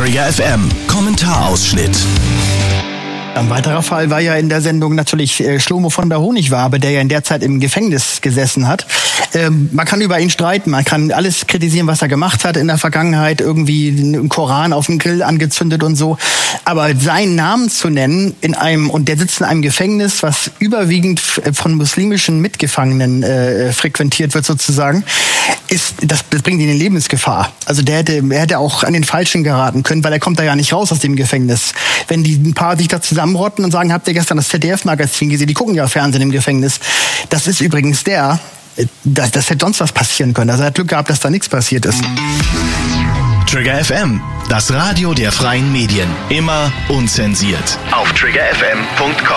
Trigger FM Kommentarausschnitt. Ein weiterer Fall war ja in der Sendung natürlich Schlomo von der Honigwabe, der ja in der Zeit im Gefängnis gesessen hat. Man kann über ihn streiten, man kann alles kritisieren, was er gemacht hat in der Vergangenheit, irgendwie einen Koran auf dem Grill angezündet und so. Aber seinen Namen zu nennen und der sitzt in einem Gefängnis, was überwiegend von muslimischen Mitgefangenen frequentiert wird sozusagen, das bringt ihn in Lebensgefahr. Also er hätte auch an den Falschen geraten können, weil er kommt da ja nicht raus aus dem Gefängnis. Wenn die ein paar sich da zusammenrotten und sagen, habt ihr gestern das ZDF-Magazin gesehen? Die gucken ja Fernsehen im Gefängnis. Das ist übrigens das hätte sonst was passieren können. Also er hat Glück gehabt, dass da nichts passiert ist. Trigger FM, das Radio der freien Medien. Immer unzensiert. Auf triggerfm.com.